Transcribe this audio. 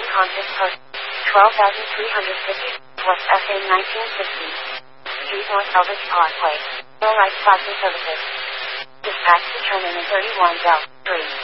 Pocahontas Post, 12,350, West SA 1960. Street North Elvis Parkway. No light spots and services. Dispatch to turn in 31 Del 3.